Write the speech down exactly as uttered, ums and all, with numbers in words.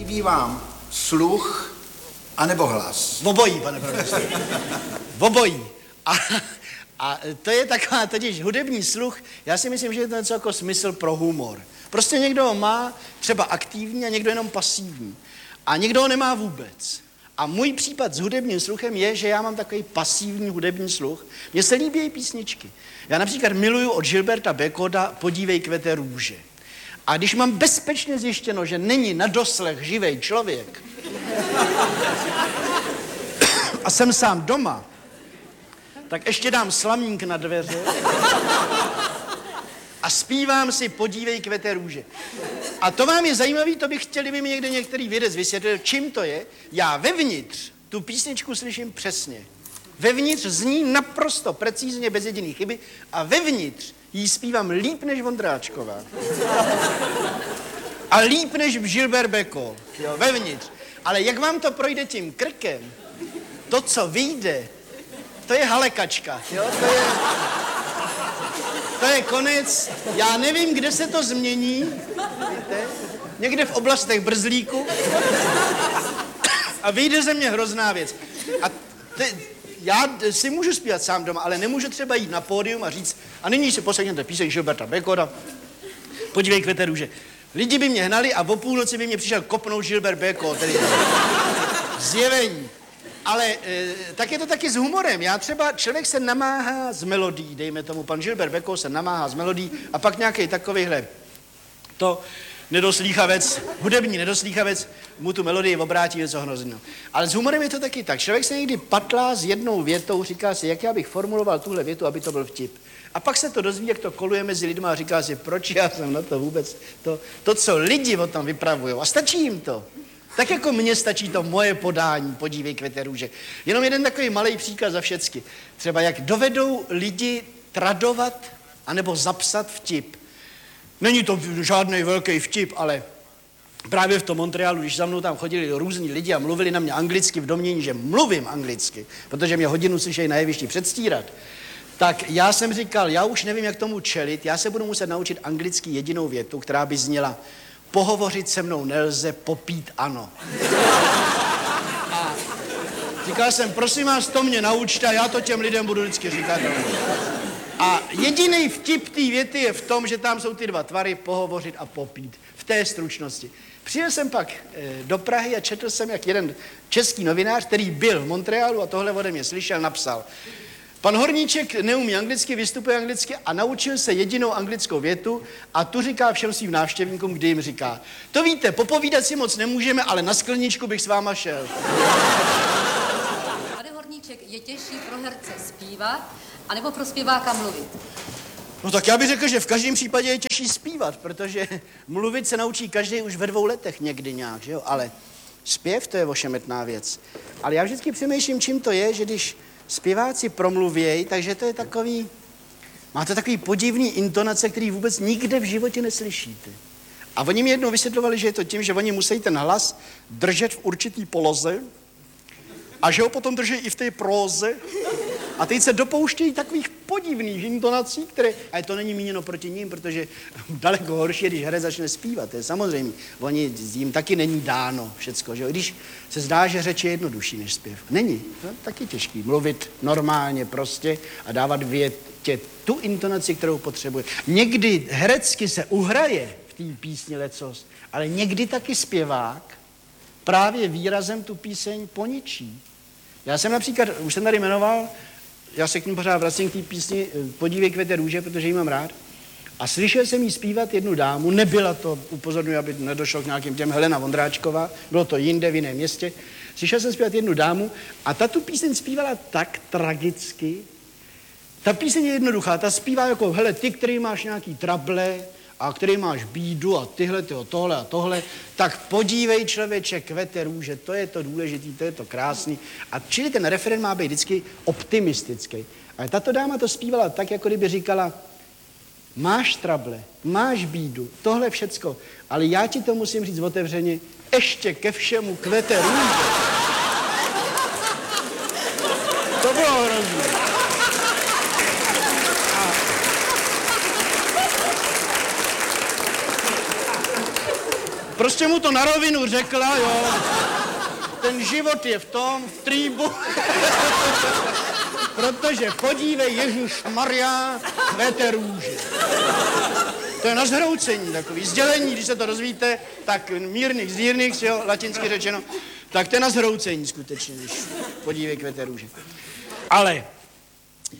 líbí vám sluch anebo hlas? Obojí, pane profesor. Obojí. A, a to je taková totiž hudební sluch, já si myslím, že je to něco jako smysl pro humor. Prostě někdo ho má třeba aktivní a někdo jenom pasivní. A někdo ho nemá vůbec. A můj případ s hudebním sluchem je, že já mám takový pasivní hudební sluch. Mně se líbí její písničky. Já například miluju od Gilberta Bécauda Podívej, kvete růže. A když mám bezpečně zjištěno, že není na doslech živej člověk a jsem sám doma, tak ještě dám slamník na dveře a zpívám si Podívej, kvete růže. A to vám je zajímavý, to bych chtěl, kdyby mi někde některý vědec vysvětlil, čím to je. Já vevnitř tu písničku slyším přesně. Vevnitř zní naprosto precízně, bez jediné chyby a vevnitř jí zpívám líp než Vondráčková. A líp než Gilbert Bécaud, jo, vevnitř. Ale jak vám to projde tím krkem, to, co vyjde, to je halekačka, jo, to je... To je konec, já nevím, kde se to změní, víte, někde v oblastech Brzlíku a vyjde ze mě hrozná věc. A te, já si můžu zpívat sám doma, ale nemůžu třeba jít na pódium a říct, a nyní si poslechněte píseň Gilberta Bécauda, Podívej, kvete růže. Lidi by mě hnali a o půlnoci by mě přišel kopnout Gilbert Bécaud, tedy zjevení. Ale e, tak je to taky s humorem. Já třeba, člověk se namáhá z melodí, dejme tomu, pan Gilbert Bécaud se namáhá z melodí a pak nějaký takovýhle to nedoslýchavec, hudební nedoslýchavec mu tu melodii obrátí něco hrozného. Ale s humorem je to taky tak. Člověk se někdy patlá s jednou větou, říká si, jak já bych formuloval tuhle větu, aby to byl vtip. A pak se to dozví, jak to koluje mezi lidmi a říká si, proč já jsem na to vůbec, to, to co lidi o tom vypravujou. A stačí jim to. Tak jako mně stačí to moje podání, Podívej, kvete růže. Jenom jeden takový malý příklad za všecky. Třeba jak dovedou lidi tradovat anebo zapsat vtip. Není to žádný velký vtip, ale právě v tom Montrealu, když za mnou tam chodili různí lidi a mluvili na mě anglicky v domnění, že mluvím anglicky, protože mě hodinu slyšejí na jevišti předstírat, tak já jsem říkal, já už nevím, jak tomu čelit, já se budu muset naučit anglicky jedinou větu, která by zněla: pohovořit se mnou nelze, popít ano. A říkal jsem, prosím vás, to mě naučte a já to těm lidem budu vždycky říkat. A jediný vtip té věty je v tom, že tam jsou ty dva tvary, pohovořit a popít. V té stručnosti. Přijel jsem pak do Prahy a četl jsem, jak jeden český novinář, který byl v Montrealu a tohle ode mě slyšel, napsal: pan Horníček neumí anglicky, vystupuje anglicky a naučil se jedinou anglickou větu a tu říká všem svým návštěvníkům, kdy jim říká: to víte, popovídat si moc nemůžeme, ale na skleničku bych s váma šel. Pane Horníček, je těžší pro herce zpívat, anebo pro zpěváka mluvit? No tak já bych řekl, že v každém případě je těžší zpívat, protože mluvit se naučí každý už ve dvou letech někdy nějak, že jo? Ale zpěv, to je ošemetná věc. Ale já vždycky přemýšlím, čím to je, že když zpěváci promluvějí, takže to je takový, máte takový podivný intonace, který vůbec nikde v životě neslyšíte. A oni mi jednou vysvětlovali, že je to tím, že oni musí ten hlas držet v určitý poloze a že ho potom drží i v té próze. A teď se dopouštějí takových podivných intonací, které, ale to není míněno proti ním, protože daleko horší je, když herec začne zpívat, to je samozřejmě. Oni, jim taky není dáno všecko, že jo? Když se zdá, že řeč je jednodušší než zpěv. Není, to je taky těžký. Mluvit normálně prostě a dávat větě tu intonaci, kterou potřebuje. Někdy herecky se uhraje v té písni lecos, ale někdy taky zpěvák právě výrazem tu píseň poničí. Já jsem například, už jsem tady jmenoval, já se k ní pořád vracím k té písni Podívej, kvete růže, protože ji mám rád. A slyšel jsem jí zpívat jednu dámu, nebyla to, upozorňuji, aby nedošlo k nějakým těm Helena Vondráčková, bylo to jinde v jiném městě. Slyšel jsem zpívat jednu dámu a ta tu píseň zpívala tak tragicky. Ta píseň je jednoduchá, ta zpívá jako, hele, ty, který máš nějaký trable a který máš bídu a tyhle, tyho, tohle a tohle, tak podívej, člověče, kvete růže, to je to důležitý, to je to krásný. A čili ten referent má být vždycky optimistický. Ale tato dáma to zpívala tak, jako kdyby říkala: máš trable, máš bídu, tohle všecko, ale já ti to musím říct otevřeně, ještě ke všemu kvete růže. To bylo hrozné. Prostě mu to na rovinu řekla, jo. Ten život je v tom, v trýbu. Protože podívej, Ježíš Maria, kvete růže. To je na zhroucení takový sdělení, když se to dozvíte, tak mírných z dírných, jo, latinsky řečeno, tak to je na zhroucení skutečně, když podívej, kvete růže. Ale